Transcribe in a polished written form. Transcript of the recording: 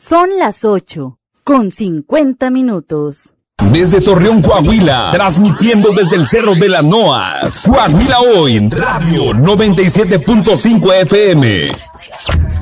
Son las 8:50. Desde Torreón, Coahuila, transmitiendo desde el Cerro de la Noa, Coahuila Hoy, Radio 97.5 FM.